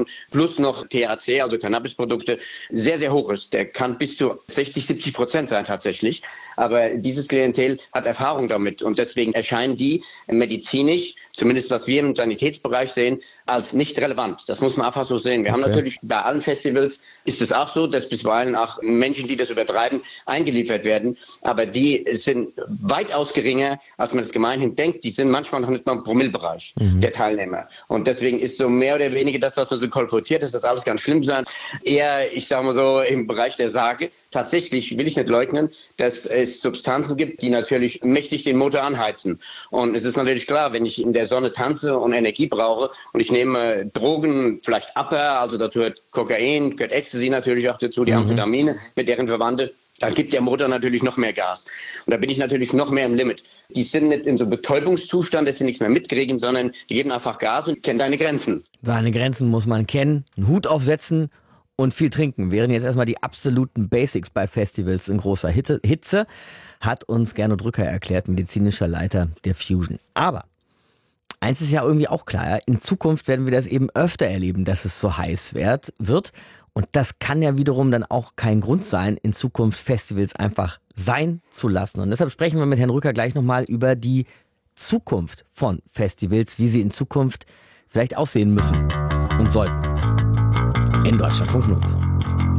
plus noch THC, also Cannabisprodukte, sehr, sehr hoch ist. Der kann bis zu 60-70% sein tatsächlich. Aber dieses Klientel hat Erfahrung damit und deswegen erscheinen die medizinisch, zumindest was wir im Sanitätsbereich sehen, als nicht relevant. Das muss man einfach so sehen. Wir haben natürlich bei allen Festivals ist es auch so, dass bisweilen auch Menschen, die das übertreiben, eingeliefert werden. Aber die sind weitaus geringer, als man es gemeinhin denkt. Die sind manchmal noch nicht mal im Promillebereich der Teilnehmer. Und deswegen ist so mehr oder weniger das, was man so kolportiert, dass das alles ganz schlimm sein. Eher, ich sage mal so, im Bereich der Sage. Tatsächlich will ich nicht leugnen, dass es Substanzen gibt, die natürlich mächtig den Motor anheizen. Und es ist natürlich klar, wenn ich in der Sonne tanze und Energie brauche und ich nehme Drogen, vielleicht Upper, also dazu gehört Kokain, gehört Ecstasy natürlich auch dazu, die Amphetamine mit deren Verwandte, dann gibt der Motor natürlich noch mehr Gas. Und da bin ich natürlich noch mehr im Limit. Die sind nicht in so Betäubungszustand, dass sie nichts mehr mitkriegen, sondern die geben einfach Gas und kennen deine Grenzen. Seine Grenzen muss man kennen, einen Hut aufsetzen und viel trinken. Wären jetzt erstmal die absoluten Basics bei Festivals in großer Hitze, hat uns Gernot Rücker erklärt, medizinischer Leiter der Fusion. Aber eins ist ja irgendwie auch klar, ja? In Zukunft werden wir das eben öfter erleben, dass es so heiß wird. Und das kann ja wiederum dann auch kein Grund sein, in Zukunft Festivals einfach sein zu lassen. Und deshalb sprechen wir mit Herrn Rücker gleich nochmal über die Zukunft von Festivals, wie sie in Zukunft vielleicht aussehen müssen und sollten. In Deutschlandfunk Nova.